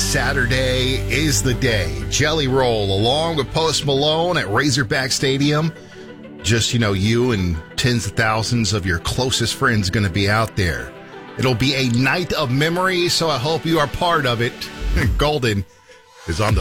Saturday is the day. Jelly Roll along with Post Malone at Razorback Stadium. Just, you and tens of thousands of your closest friends going to be out there. It'll be a night of memory, so I hope you are part of it. Golden is on the